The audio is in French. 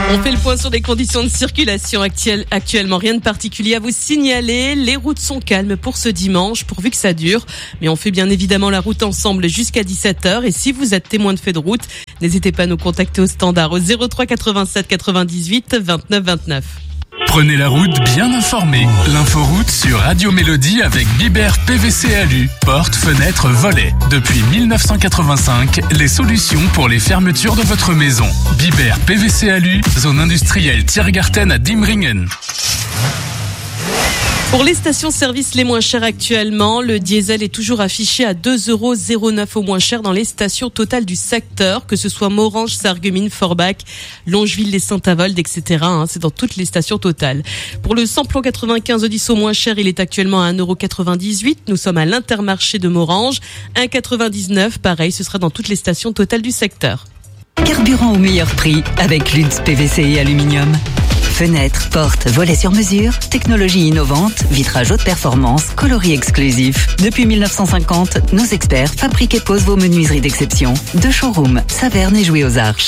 On fait le point sur les conditions de circulation actuellement. Rien de particulier à vous signaler. Les routes sont calmes pour ce dimanche, pourvu que ça dure. Mais on fait bien évidemment la route ensemble jusqu'à 17h. Et si vous êtes témoin de fait de route, n'hésitez pas à nous contacter au standard au 03 87 98 29 29. Prenez la route bien informée. L'inforoute sur Radio Mélodie avec Biber PVC Alu. Portes, fenêtres, volets. Depuis 1985, les solutions pour les fermetures de votre maison. Biber PVC Alu, zone industrielle Tiergarten à Diemringen. Pour les stations-service les moins chères actuellement, le diesel est toujours affiché à 2,09 € au moins cher dans les stations totales du secteur, que ce soit Morange, Sarreguemines, Forbach, Longeville, les Saint-Avold, etc. C'est dans toutes les stations totales. Pour le samplon 95 10 au moins cher, il est actuellement à 1,98 €. Nous sommes à l'Intermarché de Morange. 1,99 €, pareil, ce sera dans toutes les stations totales du secteur. Carburant au meilleur prix avec Lutz PVC et Aluminium. Fenêtres, portes, volets sur mesure, technologie innovante, vitrage haute performance, coloris exclusif. Depuis 1950, nos experts fabriquent et posent vos menuiseries d'exception. 2 showrooms, Saverne et Jouy aux Arches.